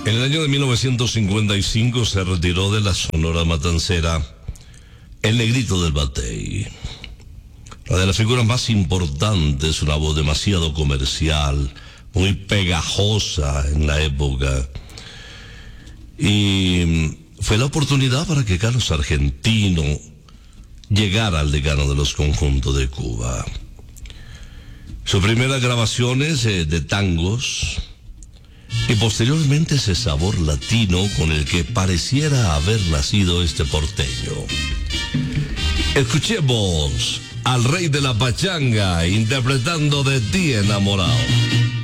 En el año de 1955 se retiró de la Sonora Matancera el Negrito del Batey. Una de las figuras más importantes, una voz demasiado comercial, muy pegajosa en la época. Y fue la oportunidad para que Carlos Argentino llegara al decano de los conjuntos de Cuba. Sus primeras grabaciones de tangos y posteriormente ese sabor latino con el que pareciera haber nacido este porteño. Escuchemos al rey de la pachanga interpretando De ti enamorado.